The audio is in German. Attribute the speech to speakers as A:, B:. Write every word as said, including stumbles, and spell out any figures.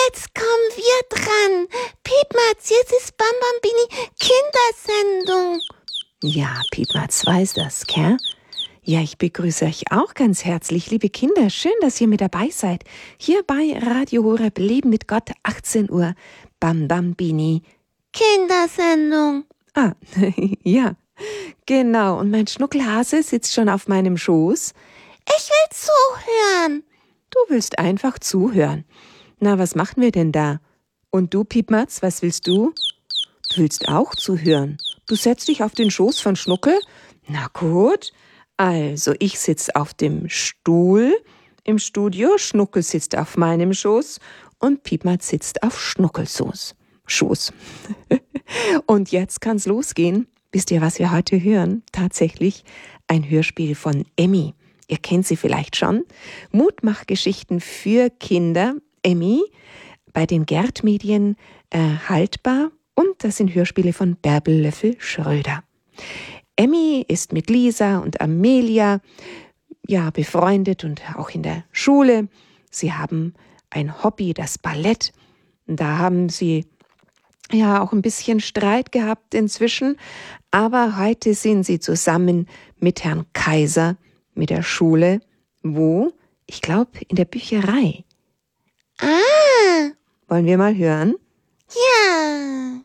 A: Jetzt kommen wir dran. Piepmatz, jetzt ist Bambambini Kindersendung.
B: Ja, Piepmatz weiß das, gell? Ja, ich begrüße euch auch ganz herzlich, liebe Kinder. Schön, dass ihr mit dabei seid. Hier bei Radio Horeb Leben mit Gott, achtzehn Uhr. Bambambini
A: Kindersendung.
B: Ah, ja, genau. Und mein Schnuckelhase sitzt schon auf meinem Schoß.
A: Ich will zuhören.
B: Du willst einfach zuhören. Na, was machen wir denn da? Und du, Piepmatz, was willst du? Du willst auch zuhören. Du setzt dich auf den Schoß von Schnuckel? Na gut. Also, ich sitze auf dem Stuhl im Studio, Schnuckel sitzt auf meinem Schoß und Piepmatz sitzt auf Schnuckelschoß. Schoß. Und jetzt kann's losgehen. Wisst ihr, was wir heute hören? Tatsächlich ein Hörspiel von Emmy. Ihr kennt sie vielleicht schon. Mutmachgeschichten für Kinder. Emmy, bei den Gerd-Medien äh, haltbar. Und das sind Hörspiele von Bärbel Löffel-Schröder. Emmy ist mit Lisa und Amelia ja befreundet und auch in der Schule. Sie haben ein Hobby, das Ballett. Da haben sie ja auch ein bisschen Streit gehabt inzwischen. Aber heute sind sie zusammen mit Herrn Kaiser, mit der Schule. Wo? Ich glaube, in der Bücherei.
A: Ah.
B: Wollen wir mal hören?
A: Ja.